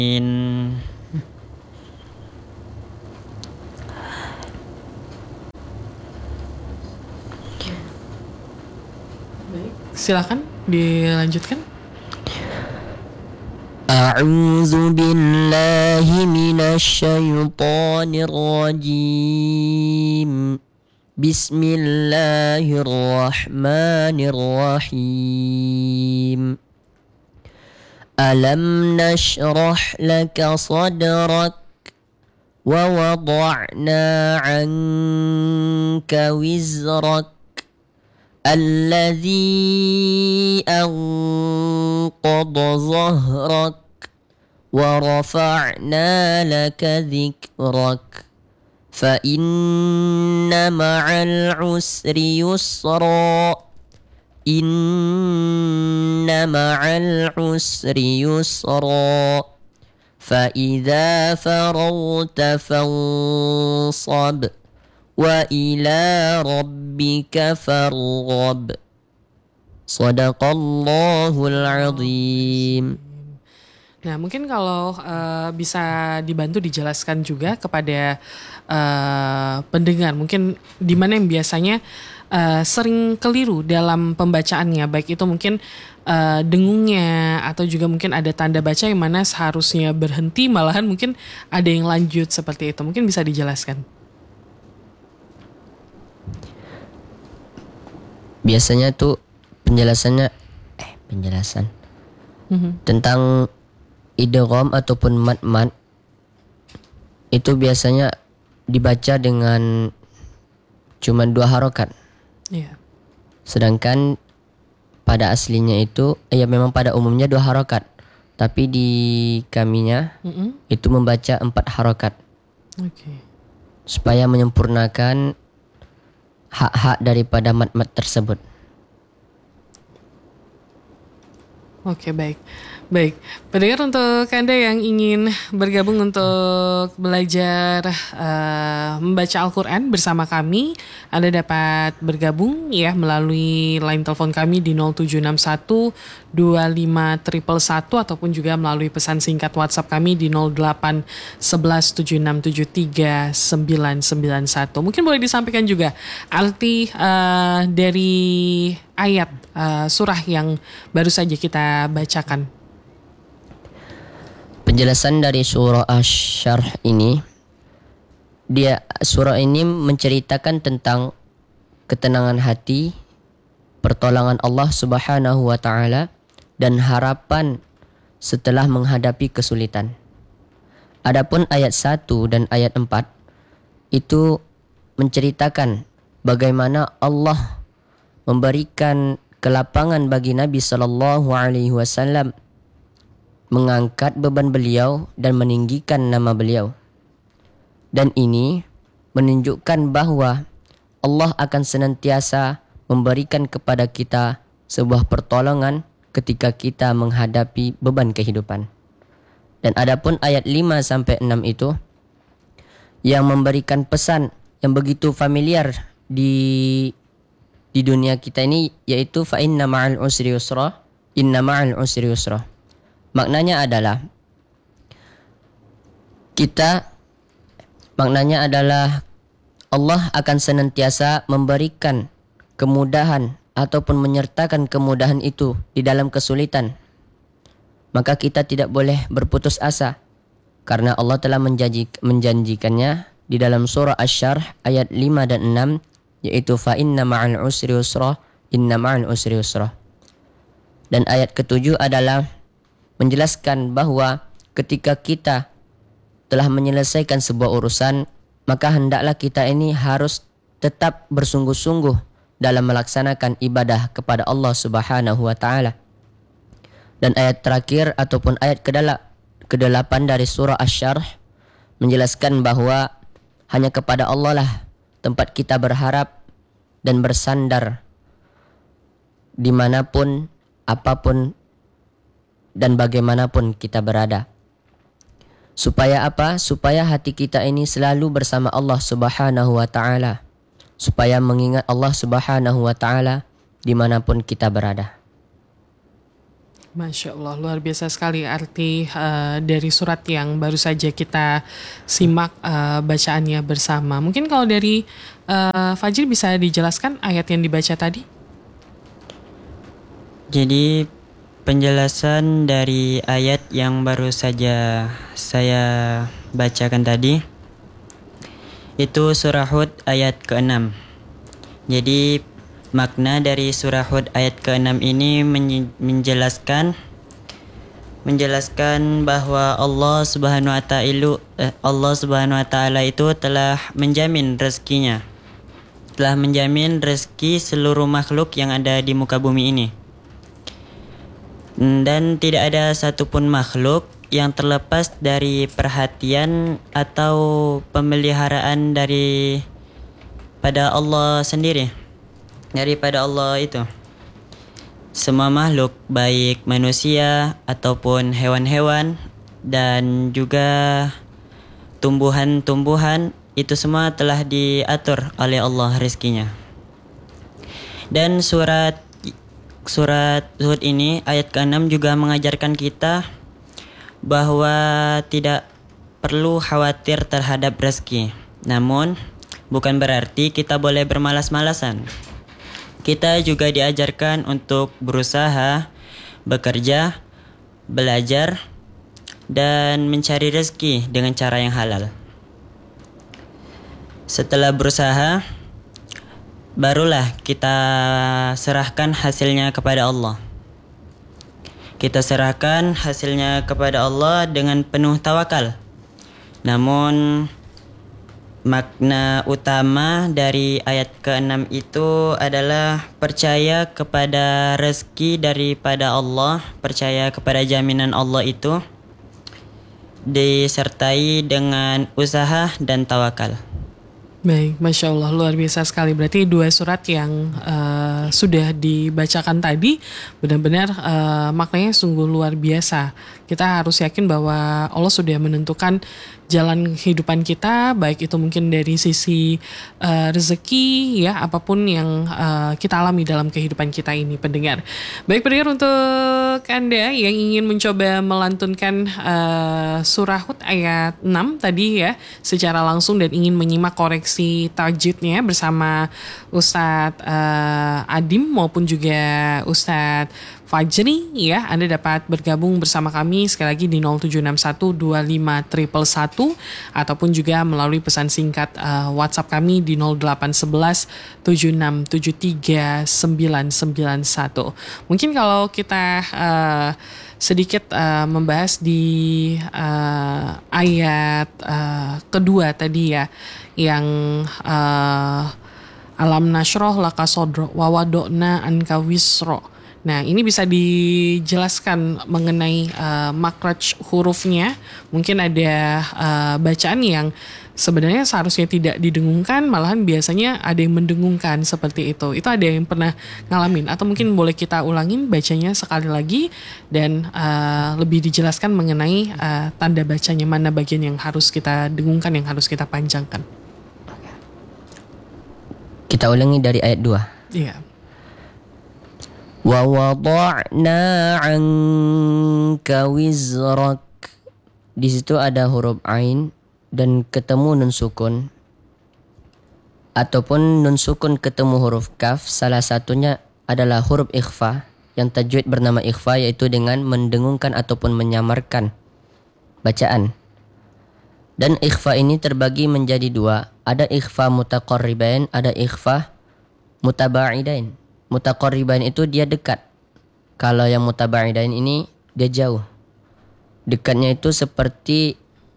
Silakan dilanjutkan. A'udzu billahi minasy syaithanir rajim. Bismillahirrahmanirrahim. Alam nashrah laka sadrak wa wada'na 'anka wizrak الذي أنقض ظهرك ورفعنا لك ذكرك فإن مع العسر يسرا إن مع العسر يسرا فإذا فرغت فانصب wa ila rabbika farghab. Shadaqallahul azim. Nah, mungkin kalau bisa dibantu dijelaskan juga kepada pendengar, mungkin di mana yang biasanya sering keliru dalam pembacaannya, baik itu mungkin dengungnya atau juga mungkin ada tanda baca yang mana seharusnya berhenti malahan mungkin ada yang lanjut seperti itu. Mungkin bisa dijelaskan. Biasanya tuh penjelasan tentang idgham ataupun mad itu biasanya dibaca dengan cuma 2 harokat. Yeah. Sedangkan pada aslinya itu memang pada umumnya 2 harokat, tapi di kaminya itu membaca 4 harokat. Okay. Supaya menyempurnakan hak-hak daripada mat-mat tersebut. Oke, baik. Pendengar, untuk Anda yang ingin bergabung untuk belajar membaca Al-Quran bersama kami, Anda dapat bergabung ya melalui line telepon kami di 0761 25 111 ataupun juga melalui pesan singkat WhatsApp kami di 08 11 7673 991. Mungkin boleh disampaikan juga arti dari ayat surah yang baru saja kita bacakan. Penjelasan dari surah Asy-Syarh ini, surah ini menceritakan tentang ketenangan hati, pertolongan Allah Subhanahu wa taala dan harapan setelah menghadapi kesulitan. Adapun ayat 1 dan ayat 4 itu menceritakan bagaimana Allah memberikan kelapangan bagi Nabi sallallahu alaihi wasallam, mengangkat beban beliau dan meninggikan nama beliau. Dan ini menunjukkan bahwa Allah akan senantiasa memberikan kepada kita sebuah pertolongan ketika kita menghadapi beban kehidupan. Dan adapun ayat 5 sampai 6 itu yang memberikan pesan yang begitu familiar di dunia kita ini, yaitu fa inna ma'al usri yusra, inna ma'al usri yusra. Maknanya adalah Allah akan senantiasa memberikan kemudahan ataupun menyertakan kemudahan itu di dalam kesulitan. Maka kita tidak boleh berputus asa karena Allah telah menjanjikannya di dalam surah Asy-Syarh ayat 5 dan 6, yaitu fa inna ma'al usri yusra, inna ma'al usri yusra. Dan ayat ke-7 adalah menjelaskan bahwa ketika kita telah menyelesaikan sebuah urusan, maka hendaklah kita ini harus tetap bersungguh-sungguh dalam melaksanakan ibadah kepada Allah Subhanahu wa taala. Dan ayat terakhir ataupun ayat ke-8 dari surah Asy-Syarh menjelaskan bahwa hanya kepada Allah lah tempat kita berharap dan bersandar dimanapun, apapun dan bagaimanapun kita berada. Supaya apa? Supaya hati kita ini selalu bersama Allah Subhanahu wa taala. Supaya mengingat Allah Subhanahu wa taala dimanapun kita berada. Masya Allah, luar biasa sekali arti dari surat yang baru saja kita simak bacaannya bersama. Mungkin kalau dari Fajri bisa dijelaskan ayat yang dibaca tadi? Jadi penjelasan dari ayat yang baru saja saya bacakan tadi itu surah Hud ayat ke-6. Jadi makna dari surah Hud ayat ke-6 ini menjelaskan bahwa Allah Subhanahu wa taala itu telah menjamin rezekinya. Telah menjamin rezeki seluruh makhluk yang ada di muka bumi ini. Dan tidak ada satupun makhluk yang terlepas dari perhatian atau pemeliharaan pada Allah sendiri. Daripada Allah itu. Semua makhluk, baik manusia ataupun hewan-hewan dan juga tumbuhan-tumbuhan, itu semua telah diatur oleh Allah rezekinya. Dan surat Hud ini ayat ke-6 juga mengajarkan kita bahwa tidak perlu khawatir terhadap rezeki. Namun bukan berarti kita boleh bermalas-malasan. Kita juga diajarkan untuk berusaha, bekerja, belajar, dan mencari rezeki dengan cara yang halal. Setelah berusaha, barulah kita serahkan hasilnya kepada Allah. Kita serahkan hasilnya kepada Allah dengan penuh tawakal. Namun makna utama dari ayat ke-6 itu adalah percaya kepada rezeki daripada Allah, percaya kepada jaminan Allah itu, disertai dengan usaha dan tawakal. Baik, Masya Allah, luar biasa sekali. Berarti dua surat yang sudah dibacakan tadi benar-benar maknanya sungguh luar biasa. Kita harus yakin bahwa Allah sudah menentukan jalan kehidupan kita, baik itu mungkin dari sisi rezeki, ya, apapun yang kita alami dalam kehidupan kita ini, pendengar. Baik pendengar, untuk Anda yang ingin mencoba melantunkan surah Hud ayat 6 tadi ya, secara langsung dan ingin menyimak koreksi tajwidnya bersama Ustadz Adim maupun juga Ustadz Fajri, ya, Anda dapat bergabung bersama kami sekali lagi di 0761251111 ataupun juga melalui pesan singkat WhatsApp kami di 0816763991. Mungkin kalau kita sedikit membahas di ayat kedua tadi ya, yang alam nasroh laka sodro wawadokna anka wisro. Nah, ini bisa dijelaskan mengenai makraj hurufnya. Mungkin ada bacaan yang sebenarnya seharusnya tidak didengungkan, malahan biasanya ada yang mendengungkan seperti itu. Itu ada yang pernah ngalamin? Atau mungkin boleh kita ulangin bacanya sekali lagi dan lebih dijelaskan mengenai tanda bacanya, mana bagian yang harus kita dengungkan, yang harus kita panjangkan. Kita ulangi dari ayat 2. Iya. Wa wada'na 'anka wizrak. Di situ ada huruf ain dan ketemu nun sukun, ataupun nun sukun ketemu huruf kaf. Salah satunya adalah huruf ikhfa yang tajwid bernama ikhfa, yaitu dengan mendengungkan ataupun menyamarkan bacaan. Dan ikhfa ini terbagi menjadi dua. Ada ikhfa mutaqarribain, ada ikhfa mutaba'idain. Mutaqarribain itu dia dekat. Kalau yang mutaba'idain ini dia jauh. Dekatnya itu seperti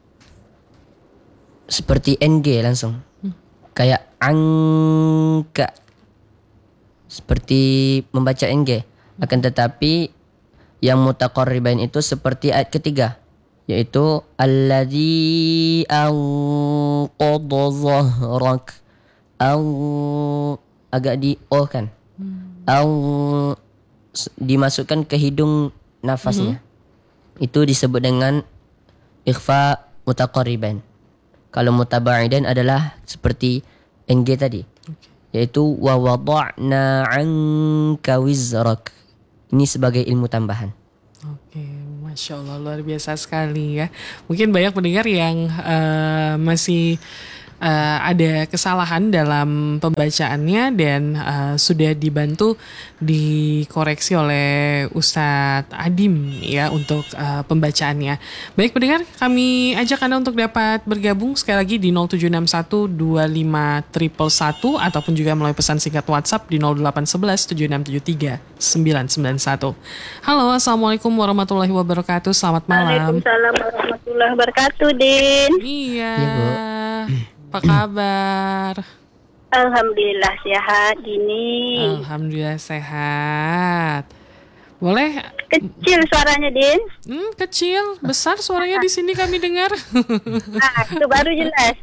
NG langsung. Kayak angka. Seperti membaca NG. Akan tetapi yang mutaqarribain itu seperti ayat ketiga, yaitu alladzi anqadha dhahrak. Agak di O kan. Dimasukkan ke hidung nafasnya. Itu disebut dengan ikhfa mutaqarriban. Kalau mutaba'idan adalah seperti NG tadi, yaitu wa wada'na 'anka wizrak. Ini sebagai ilmu tambahan. Masya Allah, luar biasa sekali ya. Mungkin banyak pendengar yang masih ada kesalahan dalam pembacaannya dan sudah dibantu dikoreksi oleh Ustadz Adim ya untuk pembacaannya. Baik pendengar, kami ajak Anda untuk dapat bergabung sekali lagi di 0761251111 ataupun juga melalui pesan singkat WhatsApp di 08117673 991. Halo, Assalamualaikum warahmatullahi wabarakatuh. Selamat malam. Waalaikumsalam warahmatullahi wabarakatuh, Din. Iya. Iya, Bu. Apa kabar? Alhamdulillah sehat gini. Alhamdulillah sehat. Boleh? Kecil suaranya, Din. Kecil, besar suaranya di sini kami dengar. Itu baru jelas.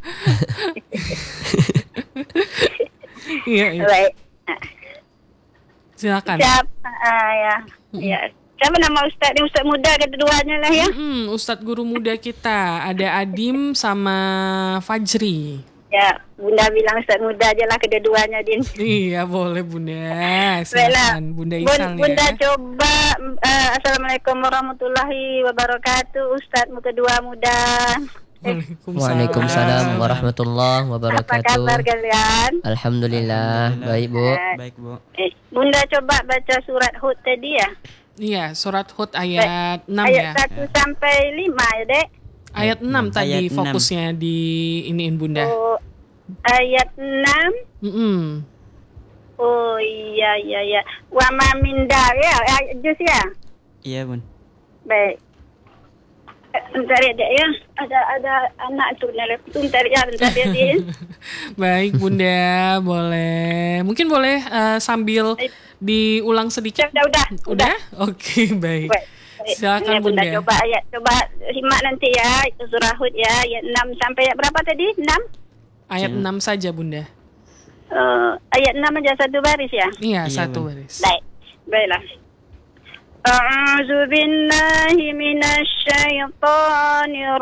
Iya, iya. Baik. Silakan. Ya. Siapa nama Ustaz ni? Ustaz muda kedua-duanya lah ya. Ustadz guru muda kita ada Adim sama Fajri. Ya, Bunda bilang Ustaz muda aja lah kedua-duanya, Din. Iya, boleh Bunda. Baiklah. Silakan Bunda Isal Bunda ya. coba. Assalamualaikum warahmatullahi wabarakatuh. Ustazmu kedua muda. Waalaikumsalam warahmatullahi Apa wabarakatuh. kabar kalian? Alhamdulillah, baik Bu. Baik, Bu. Bunda coba baca surat Hud tadi ya. Iya, surat Hud ayat 6 Ayat ya. 1 sampai 5 ya, Dek. Ayat 6 tadi Ayat 6. fokusnya di iniin Bunda. Oh, ayat 6. Mm-mm. Oh iya. Wa ma min ya, juz ya. Iya, Bun. Baik. Bentar ya, Dek ya. Ada anak tu bentar ya, Din. Baik Bunda, boleh. Mungkin boleh sambil diulang sedikit. Udah. Oke, baik. Baik. Silakan Ya, Bunda. Bunda. Coba simak nanti ya. Itu surah Hud ya, ayat 6 sampai ayat berapa tadi? 6? Ayat 6 saja Bunda. Ayat 6 aja satu baris ya. Iya, Iya, satu Bun. baris. Baiklah. A'udzu billahi minasy syaithanir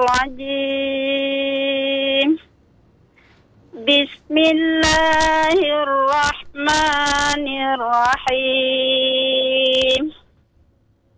rajim. Bismillahirrahmanirrahim.